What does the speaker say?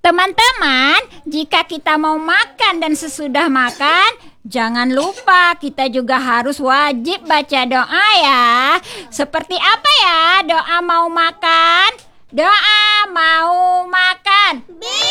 Teman-teman, jika kita mau makan dan sesudah makan, jangan lupa kita juga harus wajib baca doa ya. Seperti apa ya doa mau makan? Doa mau makan.